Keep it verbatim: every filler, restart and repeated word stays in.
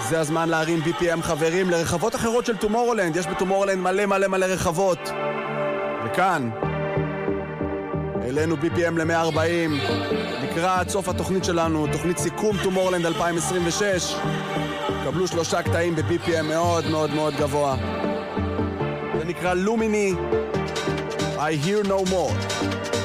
זה הזמן להרים בי פי אם חברים לרחבות אחרות של טומורולנד. יש בטומורולנד מלא מלא מלא רחבות. וכאן אלינו בי פי אם ל-מאה וארבעים לקראת סוף התוכנית שלנו, תוכנית סיכום טומורולנד אלפיים עשרים ושש. קבלו שלושה קטעים ב-בי פי אם מאוד מאוד מאוד גבוה. זה נקרא לומיני I Hear No More.